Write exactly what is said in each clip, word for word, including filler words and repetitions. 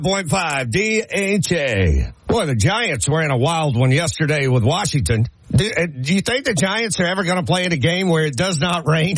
point five D H A. Boy, the Giants were in a wild one yesterday with Washington. Do, do you think the Giants are ever going to play in a game where it does not rain?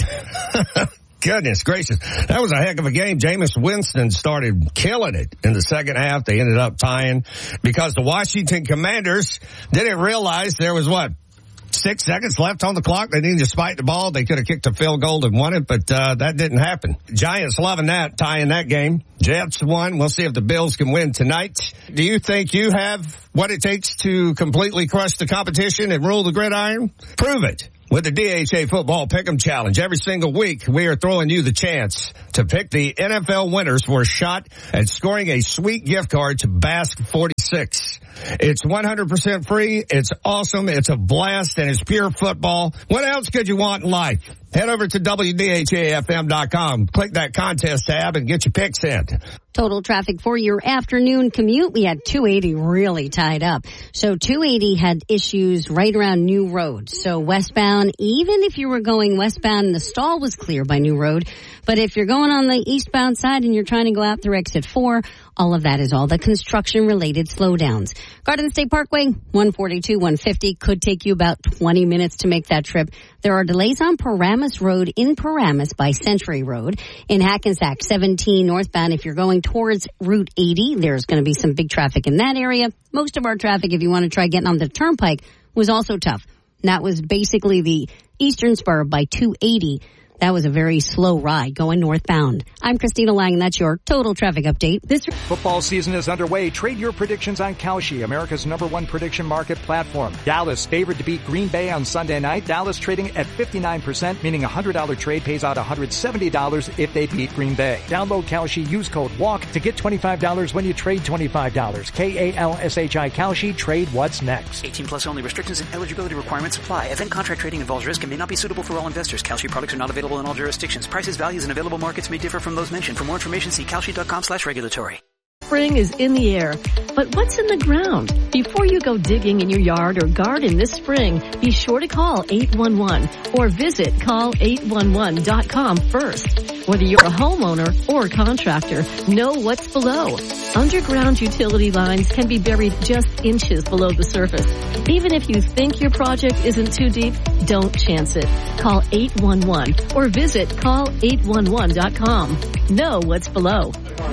Goodness gracious. That was a heck of a game. Jameis Winston started killing it in the second half. They ended up tying because the Washington Commanders didn't realize there was what? Six seconds left on the clock. They needed to spike the ball. They could have kicked a field goal and won it, but uh, that didn't happen. Giants loving that, tying that game. Jets won. We'll see if the Bills can win tonight. Do you think you have what it takes to completely crush the competition and rule the gridiron? Prove it with the D H A Football Pick'em Challenge. Every single week, we are throwing you the chance to pick the N F L winners for a shot at scoring a sweet gift card to Bask forty-six. It's one hundred percent free. It's awesome. It's a blast, and it's pure football. What else could you want in life? Head over to W D H A F M dot com. Click that contest tab and get your picks in. Total traffic for your afternoon commute. We had two eighty really tied up. So two eighty had issues right around New Road. So westbound, even if you were going westbound, the stall was clear by New Road. But if you're going on the eastbound side and you're trying to go out through exit four, all of that is all the construction-related slowdowns. Garden State Parkway, one forty-two, one fifty, could take you about twenty minutes to make that trip. There are delays on Paramus Road in Paramus by Century Road. In Hackensack, seventeen northbound, if you're going towards Route eighty, there's going to be some big traffic in that area. Most of our traffic, if you want to try getting on the Turnpike, was also tough. And that was basically the eastern spur by two eighty. That was a very slow ride going northbound. I'm Christina Lang, and that's your total traffic update. This football season is underway. Trade your predictions on Kalshi, America's number one prediction market platform. Dallas favored to beat Green Bay on Sunday night. Dallas trading at fifty-nine percent, meaning a one hundred dollars trade pays out one hundred seventy dollars if they beat Green Bay. Download Kalshi, use code WALK to get twenty-five dollars when you trade twenty-five dollars. K A L S H I Kalshi, trade what's next. eighteen plus only. Restrictions and eligibility requirements apply. Event contract trading involves risk and may not be suitable for all investors. Kalshi products are not available in all jurisdictions. Prices, values, and available markets may differ from those mentioned. For more information, see kalshi.com slash regulatory. Spring is in the air, but what's in the ground? Before you go digging in your yard or garden this spring, be sure to call eight one one or visit call eight one one dot com first. Whether you're a homeowner or a contractor, know what's below. Underground utility lines can be buried just inches below the surface. Even if you think your project isn't too deep, don't chance it. Call eight one one or visit call eight one one dot com. Know what's below.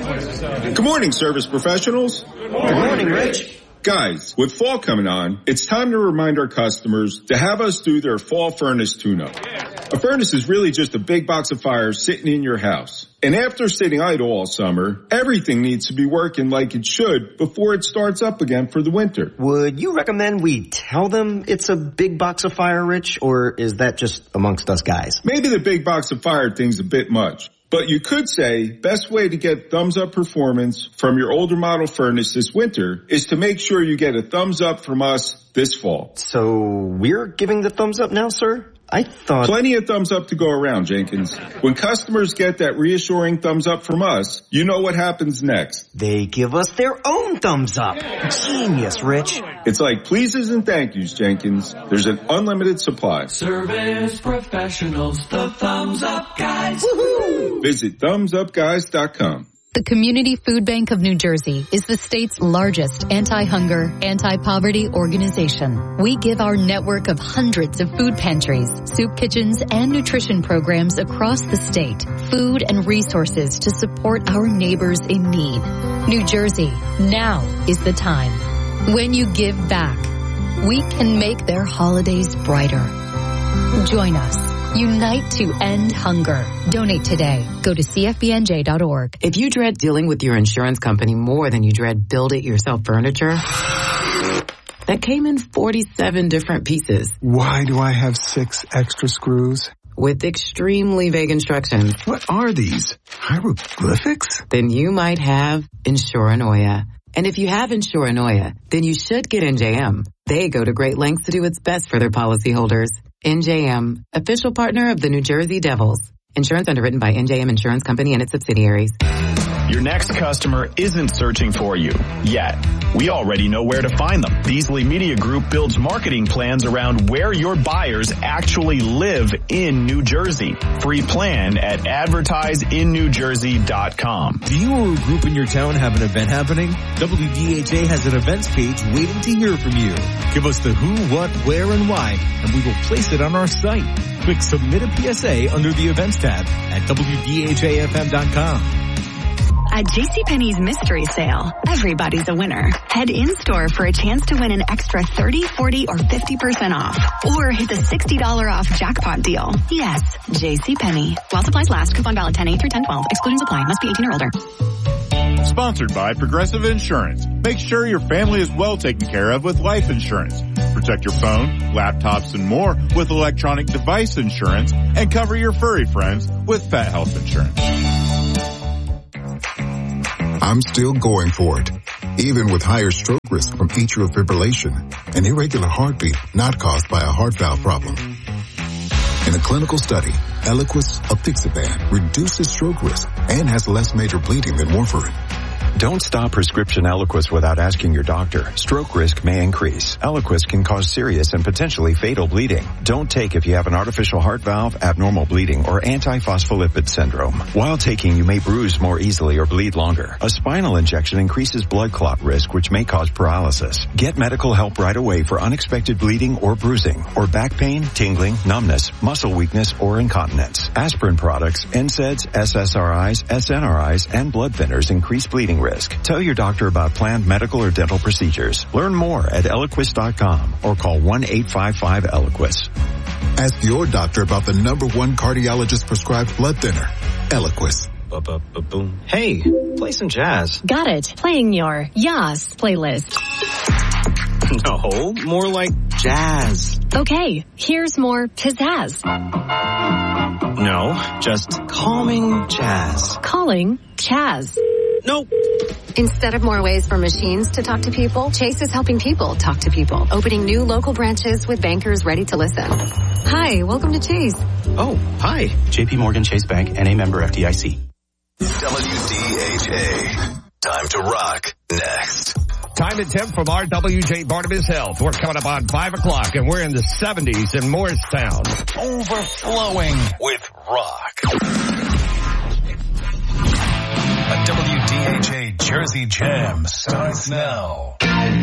Good morning, service professionals. Good morning, Rich. Guys, with fall coming on, it's time to remind our customers to have us do their fall furnace tune-up. A furnace is really just a big box of fire sitting in your house. And after sitting idle all summer, everything needs to be working like it should before it starts up again for the winter. Would you recommend we tell them it's a big box of fire, Rich, or is that just amongst us guys? Maybe the big box of fire thing's a bit much. But you could say best way to get thumbs up performance from your older model furnace this winter is to make sure you get a thumbs up from us this fall. So we're giving the thumbs up now, sir? I thought... Plenty of thumbs up to go around, Jenkins. When customers get that reassuring thumbs up from us, you know what happens next. They give us their own thumbs up. Genius, Rich. It's like pleases and thank yous, Jenkins. There's an unlimited supply. Service professionals, the thumbs up guys. Woohoo! Visit thumbs up guys dot com. The Community Food Bank of New Jersey is the state's largest anti-hunger, anti-poverty organization. We give our network of hundreds of food pantries, soup kitchens, and nutrition programs across the state food and resources to support our neighbors in need. New Jersey, now is the time. When you give back, we can make their holidays brighter. Join us. Unite to end hunger. Donate today. Go to C F B N J dot org. If you dread dealing with your insurance company more than you dread build-it-yourself furniture, that came in forty-seven different pieces. Why do I have six extra screws? With extremely vague instructions. What are these? Hieroglyphics? Then you might have Insuranoia. And if you have Insuranoia, then you should get N J M. They go to great lengths to do what's best for their policyholders. N J M, official partner of the New Jersey Devils. Insurance underwritten by N J M Insurance Company and its subsidiaries. Your next customer isn't searching for you yet. We already know where to find them. Beasley Media Group builds marketing plans around where your buyers actually live in New Jersey. Free plan at advertise in new jersey dot com. Do you or a group in your town have an event happening? W D H A has an events page waiting to hear from you. Give us the who, what, where, and why, and we will place it on our site. Click Submit a P S A under the Events tab at W D H A F M dot com. At JCPenney's Mystery Sale, everybody's a winner. Head in-store for a chance to win an extra thirty, forty, or fifty percent off. Or hit the sixty dollars off jackpot deal. Yes, JCPenney. While supplies last, coupon valid ten eight through ten twelve. Exclusions apply. Must be eighteen or older. Sponsored by Progressive Insurance. Make sure your family is well taken care of with life insurance. Protect your phone, laptops, and more with electronic device insurance, and cover your furry friends with pet health insurance. I'm still going for it, even with higher stroke risk from atrial fibrillation, an irregular heartbeat not caused by a heart valve problem. In a clinical study, Eliquis apixaban reduces stroke risk and has less major bleeding than warfarin. Don't stop prescription Eliquis without asking your doctor. Stroke risk may increase. Eliquis can cause serious and potentially fatal bleeding. Don't take if you have an artificial heart valve, abnormal bleeding, or antiphospholipid syndrome. While taking, you may bruise more easily or bleed longer. A spinal injection increases blood clot risk, which may cause paralysis. Get medical help right away for unexpected bleeding or bruising, or back pain, tingling, numbness, muscle weakness, or incontinence. Aspirin products, N SAIDs, S S R Is, S N R Is, and blood thinners increase bleeding risk. Tell your doctor about planned medical or dental procedures. Learn more at Eliquis dot com or call one eight five five Eliquis. Ask your doctor about the number one cardiologist prescribed blood thinner, Eliquis. Ba-ba-ba-boom. Hey, play some jazz. Got it. Playing your Yas playlist. No, more like jazz. Okay, here's more pizzazz. No, just calming jazz. Calling Chaz. Nope. Instead of more ways for machines to talk to people, Chase is helping people talk to people, opening new local branches with bankers ready to listen. Hi, welcome to Chase. Oh, hi. J P Morgan Chase Bank, N A member F D I C. W D H A. Time to rock next. Time and temp from R W J Barnabas Health. We're coming up on five o'clock and we're in the seventies in Morristown. Overflowing with rock. A W D H A Jersey Jam starts now.